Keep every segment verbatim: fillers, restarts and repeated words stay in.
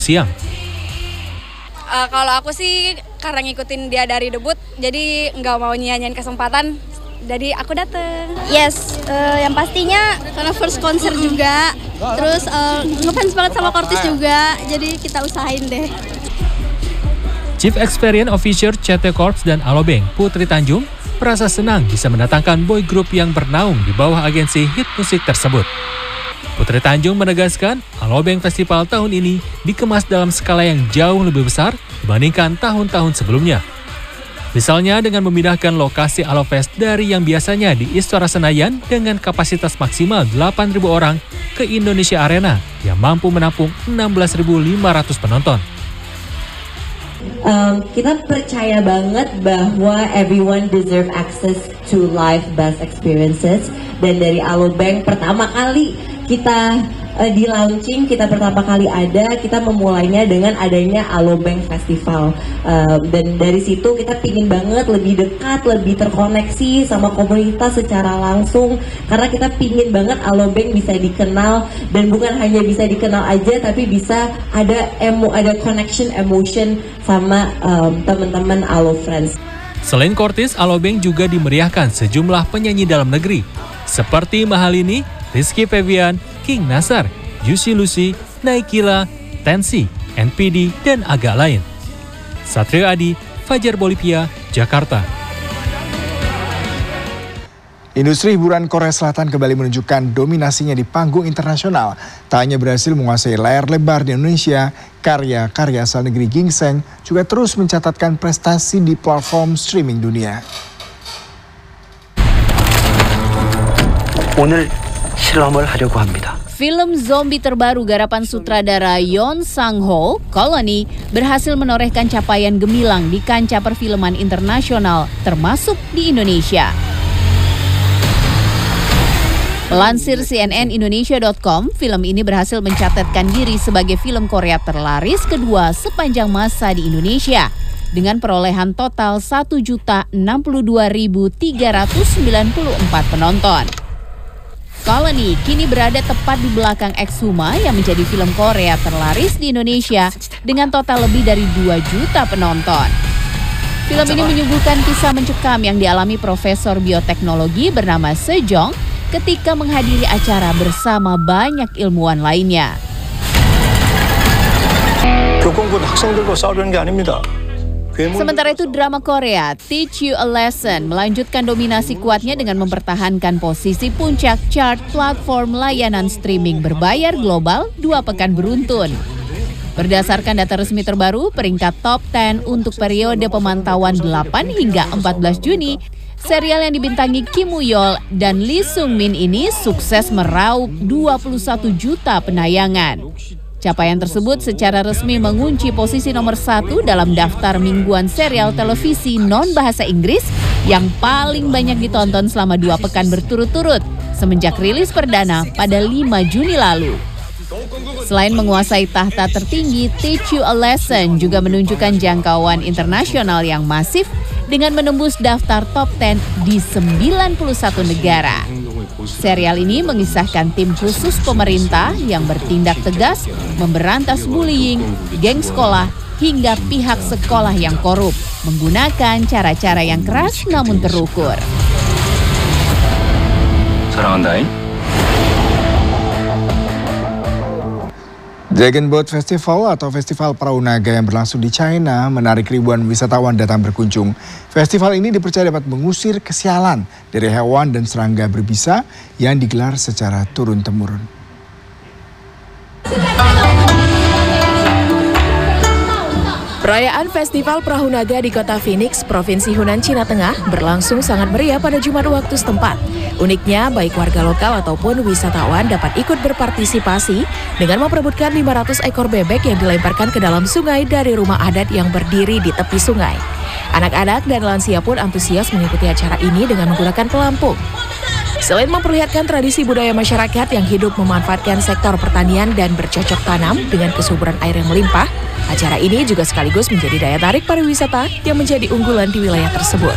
siang. Uh, kalau aku sih karena ngikutin dia dari debut, jadi nggak mau nyanyiin kesempatan, jadi aku dateng. Yes, uh, yang pastinya karena first konser juga, terus uh, ngefans banget sama Kortis juga, jadi kita usahain deh. Chief Experience Officer C T Corps dan Alobank, Putri Tanjung, merasa senang bisa mendatangkan boy group yang bernaung di bawah agensi hit musik tersebut. Putri Tanjung menegaskan, Alobank Festival tahun ini dikemas dalam skala yang jauh lebih besar dibandingkan tahun-tahun sebelumnya. Misalnya dengan memindahkan lokasi Alofest dari yang biasanya di Istora Senayan dengan kapasitas maksimal delapan ribu orang ke Indonesia Arena yang mampu menampung enam belas ribu lima ratus penonton. Um, kita percaya banget bahwa everyone deserve access to live bass experiences, dan dari Alobank pertama kali kita uh, di launching, kita pertama kali ada, kita memulainya dengan adanya Alobank Festival, uh, dan dari situ kita pingin banget lebih dekat, lebih terkoneksi sama komunitas secara langsung, karena kita pingin banget Alobank bisa dikenal, dan bukan hanya bisa dikenal aja, tapi bisa ada emo, ada connection emotion sama um, teman-teman Alo Friends. Selain Kortis, Alobank juga dimeriahkan sejumlah penyanyi dalam negeri seperti Mahalini, Rizky Febian, King Nasar, Juicy Lucy, Naikila, Tensi, N P D, dan agak lain. Satrio Adi, Fajar Bolivia, Jakarta. Industri hiburan Korea Selatan kembali menunjukkan dominasinya di panggung internasional. Tak hanya berhasil menguasai layar lebar di Indonesia, karya-karya asal negeri Gingseng juga terus mencatatkan prestasi di platform streaming dunia. 오늘 실험을 하려고 합니다. Film zombie terbaru garapan sutradara Yeon Sang-ho, Colony, berhasil menorehkan capaian gemilang di kancah perfilman internasional, termasuk di Indonesia. Melansir C N N Indonesia dot com, film ini berhasil mencatatkan diri sebagai film Korea terlaris kedua sepanjang masa di Indonesia, dengan perolehan total satu juta enam puluh dua ribu tiga ratus sembilan puluh empat penonton. Colony kini berada tepat di belakang Exhuma yang menjadi film Korea terlaris di Indonesia dengan total lebih dari dua juta penonton. Film ini menyuguhkan kisah mencekam yang dialami Profesor Bioteknologi bernama Sejong ketika menghadiri acara bersama banyak ilmuwan lainnya. 교권군 학생들과 싸우려는 게 아닙니다. Sementara itu, drama Korea Teach You a Lesson melanjutkan dominasi kuatnya dengan mempertahankan posisi puncak chart platform layanan streaming berbayar global dua pekan beruntun. Berdasarkan data resmi terbaru, peringkat top sepuluh untuk periode pemantauan delapan hingga empat belas Juni, serial yang dibintangi Kim Woo-yeol dan Lee Sung-min ini sukses meraup dua puluh satu juta penayangan. Capaian tersebut secara resmi mengunci posisi nomor satu dalam daftar mingguan serial televisi non-bahasa Inggris yang paling banyak ditonton selama dua pekan berturut-turut semenjak rilis perdana pada lima Juni lalu. Selain menguasai tahta tertinggi, Teach You a Lesson juga menunjukkan jangkauan internasional yang masif dengan menembus daftar top sepuluh di sembilan puluh satu negara. Serial ini mengisahkan tim khusus pemerintah yang bertindak tegas memberantas bullying, geng sekolah, hingga pihak sekolah yang korup, menggunakan cara-cara yang keras namun terukur. 사랑한다잉. Dragon Boat Festival atau Festival Perahu Naga yang berlangsung di China menarik ribuan wisatawan datang berkunjung. Festival ini dipercaya dapat mengusir kesialan dari hewan dan serangga berbisa yang digelar secara turun-temurun. Perayaan Festival Perahu Naga di kota Phoenix, Provinsi Hunan, Cina Tengah berlangsung sangat meriah pada Jumat waktu setempat. Uniknya, baik warga lokal ataupun wisatawan dapat ikut berpartisipasi dengan memperebutkan lima ratus ekor bebek yang dilemparkan ke dalam sungai dari rumah adat yang berdiri di tepi sungai. Anak-anak dan lansia pun antusias mengikuti acara ini dengan menggunakan pelampung. Selain memperlihatkan tradisi budaya masyarakat yang hidup memanfaatkan sektor pertanian dan bercocok tanam dengan kesuburan air yang melimpah, acara ini juga sekaligus menjadi daya tarik pariwisata yang menjadi unggulan di wilayah tersebut.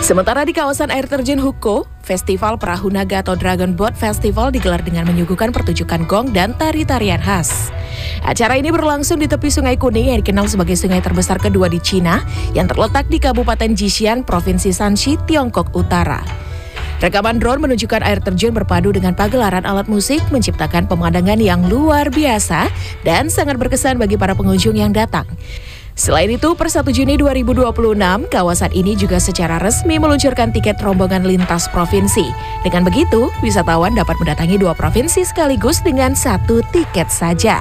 Sementara di kawasan air terjun Huko, Festival Perahu Naga atau Dragon Boat Festival digelar dengan menyuguhkan pertunjukan gong dan tari-tarian khas. Acara ini berlangsung di tepi Sungai Kuning yang dikenal sebagai sungai terbesar kedua di Cina yang terletak di Kabupaten Jixian, Provinsi Shanxi, Tiongkok Utara. Rekaman drone menunjukkan air terjun berpadu dengan pagelaran alat musik menciptakan pemandangan yang luar biasa dan sangat berkesan bagi para pengunjung yang datang. Selain itu, per satu Juni dua ribu dua puluh enam, kawasan ini juga secara resmi meluncurkan tiket rombongan lintas provinsi. Dengan begitu, wisatawan dapat mendatangi dua provinsi sekaligus dengan satu tiket saja.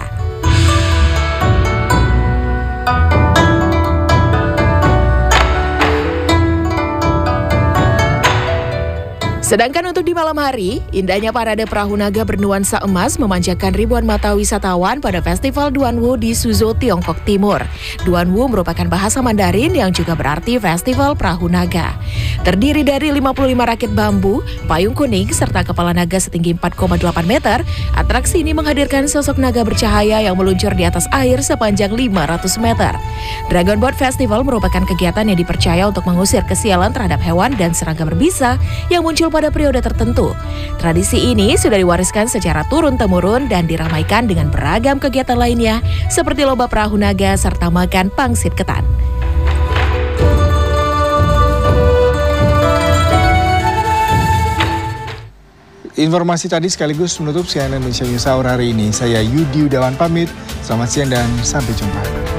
Sedangkan untuk di malam hari, indahnya parade perahu naga bernuansa emas memanjakan ribuan mata wisatawan pada Festival Duanwu di Suzhou, Tiongkok Timur. Duanwu merupakan bahasa Mandarin yang juga berarti Festival Perahu Naga. Terdiri dari lima puluh lima rakit bambu, payung kuning, serta kepala naga setinggi empat koma delapan meter, atraksi ini menghadirkan sosok naga bercahaya yang meluncur di atas air sepanjang lima ratus meter. Dragon Boat Festival merupakan kegiatan yang dipercaya untuk mengusir kesialan terhadap hewan dan serangga berbisa yang muncul pada periode tertentu. Tradisi ini sudah diwariskan secara turun-temurun dan diramaikan dengan beragam kegiatan lainnya seperti lomba perahu naga serta makan pangsit ketan. Informasi tadi sekaligus menutup C N N Indonesia News Hour hari ini. Saya Yudi Udawan pamit. Selamat siang dan sampai jumpa.